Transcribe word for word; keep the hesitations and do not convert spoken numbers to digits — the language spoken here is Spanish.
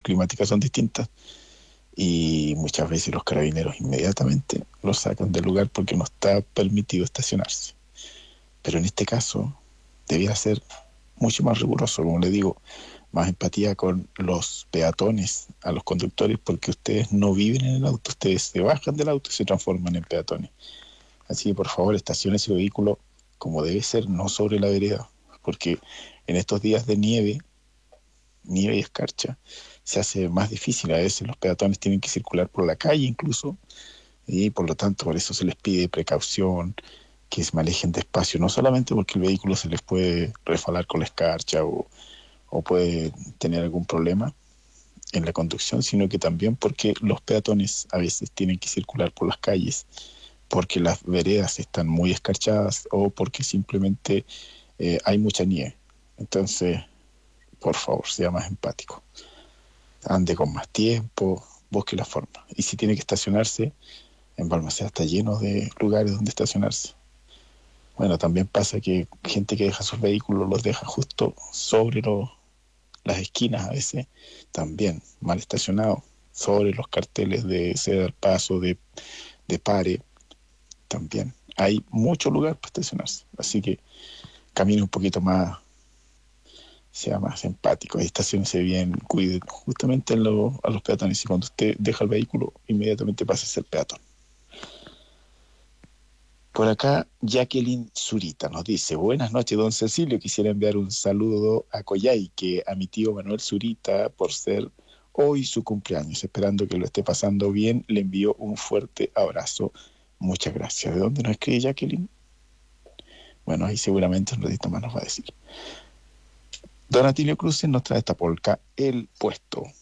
climáticas son distintas y muchas veces los carabineros inmediatamente lo sacan del lugar porque no está permitido estacionarse. Pero en este caso debiera ser mucho más riguroso, como le digo, más empatía con los peatones, a los conductores, porque ustedes no viven en el auto, ustedes se bajan del auto y se transforman en peatones. Así que por favor estacione ese vehículo como debe ser, no sobre la vereda, porque en estos días de nieve, nieve y escarcha, se hace más difícil. A veces los peatones tienen que circular por la calle incluso, y por lo tanto por eso se les pide precaución, que se manejen despacio, no solamente porque el vehículo se les puede resbalar con la escarcha o, o puede tener algún problema en la conducción, sino que también porque los peatones a veces tienen que circular por las calles, porque las veredas están muy escarchadas o porque simplemente eh, hay mucha nieve. Entonces, por favor, sea más empático. Ande con más tiempo, busque la forma. Y si tiene que estacionarse, en Balmaceda está lleno de lugares donde estacionarse. Bueno, también pasa que gente que deja sus vehículos los deja justo sobre los, las esquinas a veces, también mal estacionados, sobre los carteles de ceda al paso, de, de pare, también. Hay mucho lugar para estacionarse, así que camine un poquito más, sea más empático, estaciónese bien, cuide justamente en lo, a los peatones, y cuando usted deja el vehículo, inmediatamente pasa a ser peatón. Por acá, Jacqueline Zurita nos dice: buenas noches, don Cecilio. Quisiera enviar un saludo a Coyhaique, a mi tío Manuel Zurita, por ser hoy su cumpleaños. Esperando que lo esté pasando bien, le envío un fuerte abrazo. Muchas gracias. ¿De dónde nos escribe Jacqueline? Bueno, ahí seguramente un ratito más nos va a decir. Don Atilio Cruces nos trae esta polca, El Puesto.